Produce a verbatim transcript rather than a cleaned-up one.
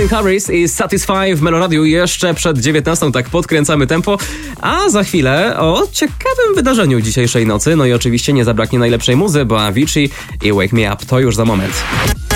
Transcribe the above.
Calvin Harris i Satisfy w Meloradiu jeszcze przed dziewiętnastą, tak podkręcamy tempo, a za chwilę o ciekawym wydarzeniu dzisiejszej nocy. No i oczywiście nie zabraknie najlepszej muzy, bo Avicii i Wake Me Up to już za moment.